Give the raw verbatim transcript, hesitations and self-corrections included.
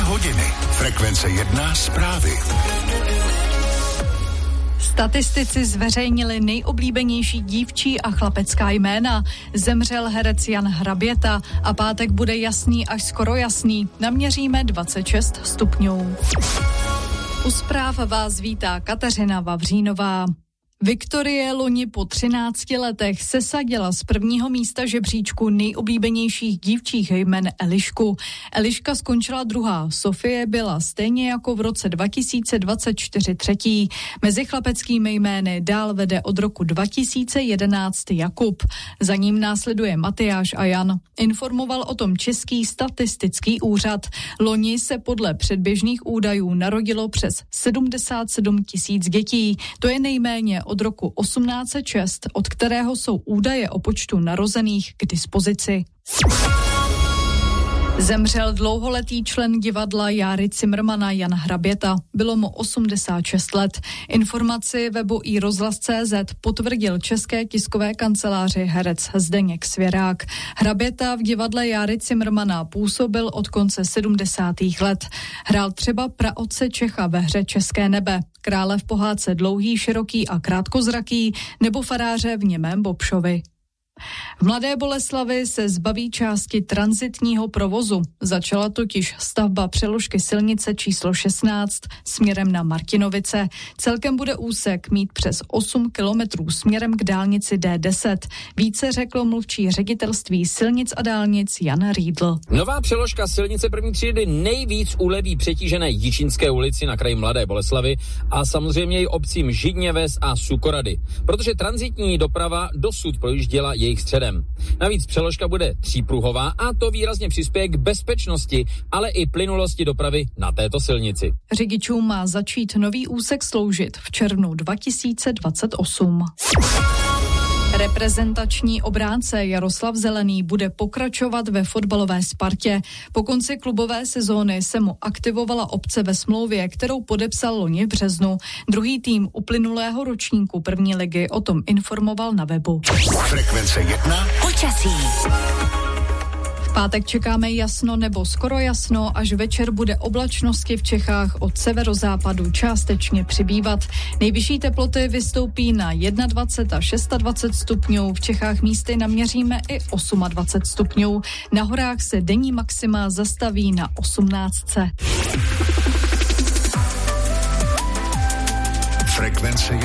hodiny. Frekvence jedna zprávy. Statistici zveřejnili nejoblíbenější dívčí a chlapecká jména. Zemřel herec Jan Hraběta a pátek bude jasný až skoro jasný. Naměříme dvacet šest stupňů. U zpráv vás vítá Kateřina Vavřínová. Viktorie loni po třinácti letech sesadila z prvního místa žebříčku nejoblíbenějších dívčích jmen Elišku. Eliška skončila druhá, Sofie byla stejně jako v roce dva tisíce dvacet čtyři třetí. Mezi chlapeckými jmény dál vede od roku dva tisíce jedenáct Jakub. Za ním následuje Matyáš a Jan. Informoval o tom Český statistický úřad. Loni se podle předběžných údajů narodilo přes sedmdesát sedm tisíc dětí. To je nejméně od roku osmnáct set šest, od kterého jsou údaje o počtu narozených k dispozici. Zemřel dlouholetý člen divadla Járy Cimrmana Jan Hraběta. Bylo mu osmdesát šest let. Informaci webu i rozhlas tečka cé zet potvrdil české tiskové kanceláři herec Zdeněk Svěrák. Hraběta v divadle Járy Cimrmana působil od konce sedmdesátých let. Hrál třeba praotce Čecha ve hře České nebe, krále v pohádce Dlouhý, široký a krátkozraký nebo faráře v Němém Bobšovi. V Mladé Boleslavi se zbaví části tranzitního provozu. Začala totiž stavba přeložky silnice číslo šestnáct směrem na Martinovice. Celkem bude úsek mít přes osm kilometrů směrem k dálnici D deset. Více řekl mluvčí ředitelství silnic a dálnic Jan Riedl. Nová přeložka silnice první třídy nejvíc uleví přetížené Jičínské ulici na kraji Mladé Boleslavy a samozřejmě i obcím Židněves a Sukorady, protože tranzitní doprava dosud projížděla jejich středem. Navíc přeložka bude třípruhová a to výrazně přispěje k bezpečnosti, ale i plynulosti dopravy na této silnici. Řidičům má začít nový úsek sloužit v červnu dva tisíce dvacet osm. Reprezentační obránce Jaroslav Zelený bude pokračovat ve fotbalové Spartě. Po konci klubové sezóny se mu aktivovala opce ve smlouvě, kterou podepsal loni v březnu. Druhý tým uplynulého ročníku první ligy o tom informoval na webu. Frekvence jedna. Počasí. V pátek čekáme jasno nebo skoro jasno, až večer bude oblačnosti v Čechách od severozápadu částečně přibývat. Nejvyšší teploty vystoupí na dvacet jedna a dvacet šest stupňů, v Čechách místy naměříme i dvacet osm stupňů. Na horách se denní maxima zastaví na osmnáctce. Frekvence jedna.